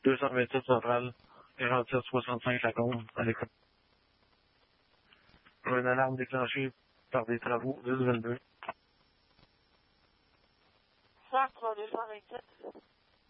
227 centrale, 4765 Lacombe, à l'école. Une alarme déclenchée par des travaux 1022. Centre 227.